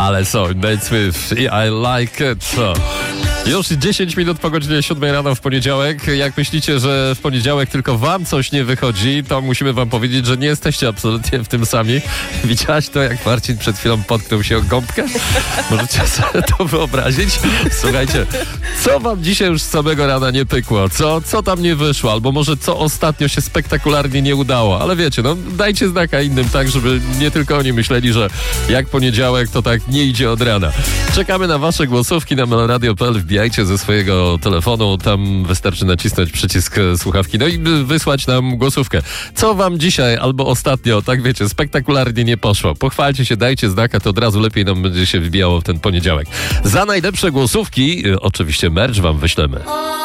Ale są, Nate Smith i I Like It. Już 10 minut po godzinie 7 rano w poniedziałek. Jak myślicie, że w poniedziałek tylko wam coś nie wychodzi, to musimy wam powiedzieć, że nie jesteście absolutnie w tym sami. Widziałaś to, jak Marcin przed chwilą potknął się o gąbkę? Możecie sobie to wyobrazić? Słuchajcie, co wam dzisiaj już z samego rana nie pykło? Co tam nie wyszło? Albo może co ostatnio się spektakularnie nie udało? Ale wiecie, no dajcie znaka innym, tak, żeby nie tylko oni myśleli, że jak poniedziałek, to tak nie idzie od rana. Czekamy na wasze głosówki na melradio.pl. Wbijajcie ze swojego telefonu, tam wystarczy nacisnąć przycisk słuchawki, no i wysłać nam głosówkę. Co wam dzisiaj albo ostatnio, tak wiecie, spektakularnie nie poszło? Pochwalcie się, dajcie znaka, to od razu lepiej nam będzie się wbijało w ten poniedziałek. Za najlepsze głosówki oczywiście merch wam wyślemy.